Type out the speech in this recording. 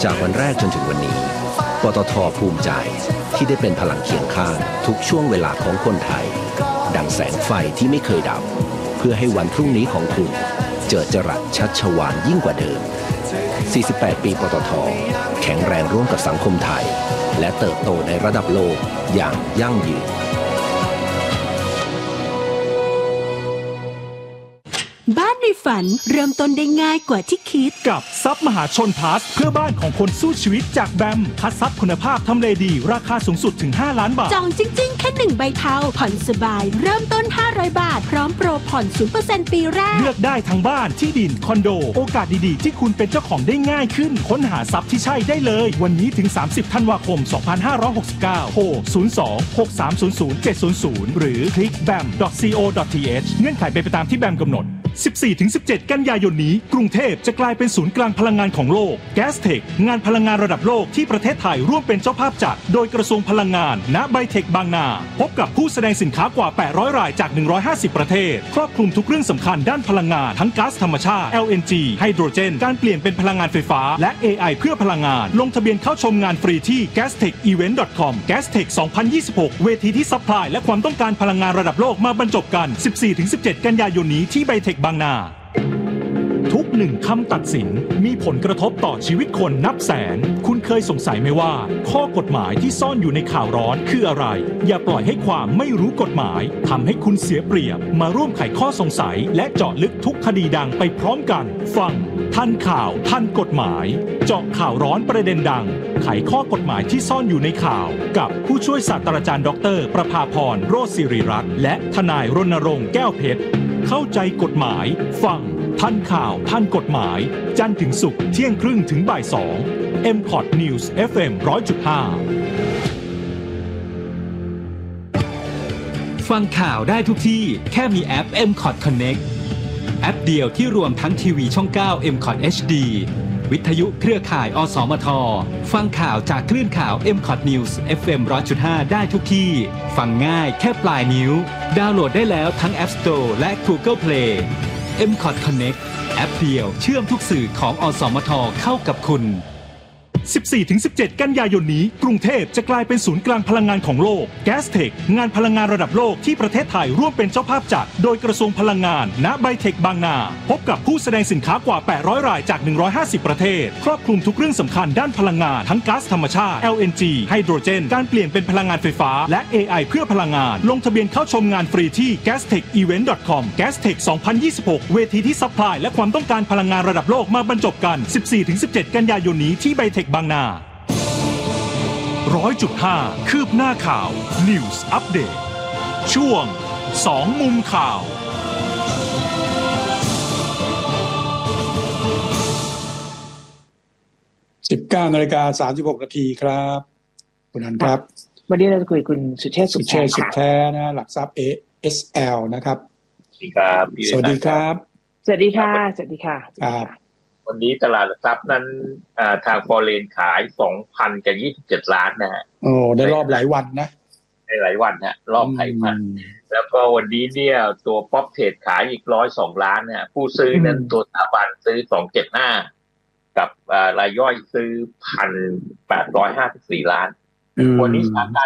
จากวันแรกจนถึงวันนี้ปตท.ภูมิใจที่ได้เป็นพลังเคียงข้างทุกช่วงเวลาของคนไทยดังแสงไฟที่ไม่เคยดับเพื่อให้วันพรุ่งนี้ของคุณเจิดจรัสชัชวาลยิ่งกว่าเดิม48 ปีปตท.แข็งแรงร่วมกับสังคมไทยและเติบโตในระดับโลกอย่างยั่งยืนบ้านในฝันเริ่มต้นได้ง่ายกว่าที่คิดกับทรัพย์มหาชนพลัสเพื่อบ้านของคนสู้ชีวิตจากแบมคัดทรัพย์คุณภาพทำเลดีราคาสูงสุดถึง5 ล้านบาทจองจริงๆแค่1ใบเทาผ่อนสบายเริ่มต้น500 บาทพร้อมโปรผ่อน 0% ปีแรกเลือกได้ทั้งบ้านที่ดินคอนโดโอกาสดีๆที่คุณเป็นเจ้าของได้ง่ายขึ้นค้นหาทรัพย์ที่ใช่ได้เลยวันนี้ถึง30 ธันวาคม 2569โทร02-6300-700 หรือคลิก bam.co.th เงื่อนไขเป็นไปตามที่แบมกำหนด14-17 กันยายนนี้กรุงเทพจะกลายเป็นศูนย์กลางพลังงานของโลก Gastech งานพลังงานระดับโลกที่ประเทศไทยร่วมเป็นเจ้าภาพจัดโดยกระทรวงพลังงานณไบเทคบางนาพบกับผู้แสดงสินค้ากว่า800รายจาก150ประเทศครอบคลุมทุกเรื่องสำคัญด้านพลังงานทั้งก๊าซธรรมชาติ LNG ไฮโดรเจนการเปลี่ยนเป็นพลังงานไฟฟ้าและ AI เพื่อพลังงานลงทะเบียนเข้าชมงานฟรีที่ gastechevent.com Gastech 2026 เวทีที่ซัพพลายและความต้องการพลังงานระดับโลกมาบรรจบกัน 14-17 กันยายนนี้ที่ไบเทคบางนาทุก1คำตัดสินมีผลกระทบต่อชีวิตคนนับแสนคุณเคยสงสัยไหมว่าข้อกฎหมายที่ซ่อนอยู่ในข่าวร้อนคืออะไรอย่าปล่อยให้ความไม่รู้กฎหมายทำให้คุณเสียเปรียบมาร่วมไขข้อสงสัยและเจาะลึกทุกคดีดังไปพร้อมกันฟังทันข่าวทันกฎหมายเจาะข่าวร้อนประเด็นดังไขข้อกฎหมายที่ซ่อนอยู่ในข่าวกับผู้ช่วยศาสตราจารย์ดร.ประภาพรโรจน์ศิริรัตน์และทนายรณรงค์แก้วเพชรเข้าใจกฎหมายฟังทันข่าวทันกฎหมายจันทร์ถึงศุกร์เที่ยงครึ่งถึงบ่าย2 MPOT News FM 100.5 ฟังข่าวได้ทุกที่แค่มีแอป MCOT Connect แอปเดียวที่รวมทั้งทีวีช่อง 9 MCOT HD วิทยุเครือข่ายอสมทฟังข่าวจากคลื่นข่าว MCOT News FM 100.5 ได้ทุกที่ฟังง่ายแค่ปลายนิ้วดาวน์โหลดได้แล้วทั้ง App Store และ Google Play MCOT Connect แอปเดียวเชื่อมทุกสื่อของอสมทเข้ากับคุณ 14-17 กันยายนนี้กรุงเทพจะกลายเป็นศูนย์กลางพลังงานของโลก Gastech งานพลังงานระดับโลกที่ประเทศไทยร่วมเป็นเจ้าภาพจัดโดยกระทรวงพลังงานณไบเทคบางนาพบกับผู้แสดงสินค้ากว่า800รายจาก150ประเทศครอบคลุมทุกเรื่องสำคัญด้านพลังงานทั้งก๊าซธรรมชาติ LNG ไฮโดรเจนการเปลี่ยนเป็นพลังงานไฟฟ้าและ AI เพื่อพลังงานลงทะเบียนเข้าชมงานฟรีที่ gastechevent.com Gastech 2026 เวทีที่ซัพพลายและความต้องการพลังงานระดับโลกมาบรรจบกัน 14-17 กันยายนนี้ที่ไบเทคบางนา100.5 คืบหน้าข่าว News Update ช่วง2มุมข่าว 19:36 น.ครับคุณอันครับวันนี้เราจะคุยคุณสุเชษฐ์สุขแท้นะหลักทรัพย์ ASL นะครับสวัสดีครับสวัสดีค่ะสวัสดีค่ะครับวันนี้ตลาดหลักทรัพย์นั้นทางฟอเรนขาย 2,027 ล้านนะฮะโอ้ได้รอบหลายวันนะได้หลายวันฮะรอบหลายวันแล้วก็วันนี้เนี่ยตัวป๊อปเทรดขายอีก102 ล้านนะผู้ซื้อนั้นตัวสถาบันซื้อ275กับรายย่อยซื้อ 1,854 ล้านวันนี้